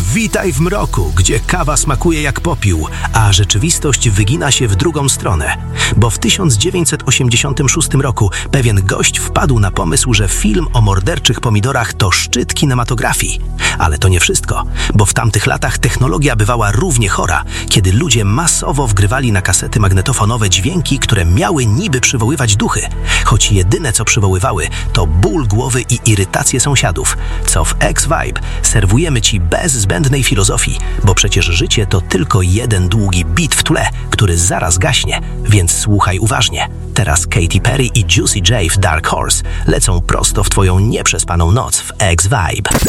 Witaj w mroku, gdzie kawa smakuje jak popiół, a rzeczywistość wygina się w drugą stronę. Bo w 1986 roku pewien gość wpadł na pomysł, że film o morderczych pomidorach to szczyt kinematografii. Ale to nie wszystko, bo w tamtych latach technologia bywała równie chora, kiedy ludzie masowo wgrywali na kasety magnetofonowe dźwięki, które miały niby przywoływać duchy, choć jedyne co przywoływały to ból głowy i irytację sąsiadów. Co w X-Vibe serwujemy Ci bez zbędnej filozofii, bo przecież życie to tylko jeden długi beat w tle, który zaraz gaśnie, więc słuchaj uważnie. Teraz Katy Perry i Juicy J w Dark Horse lecą prosto w Twoją nieprzespaną noc w X-Vibe.